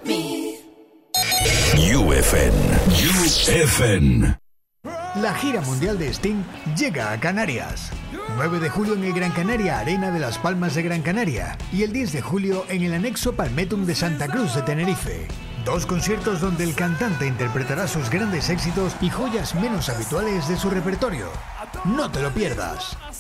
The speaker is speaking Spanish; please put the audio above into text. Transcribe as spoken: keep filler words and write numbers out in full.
me. U F N. U F N. La gira mundial de Sting llega a Canarias. nueve de julio en el Gran Canaria Arena de Las Palmas de Gran Canaria y el diez de julio en el anexo Palmetum de Santa Cruz de Tenerife. Dos conciertos donde el cantante interpretará sus grandes éxitos y joyas menos habituales de su repertorio. No te lo pierdas.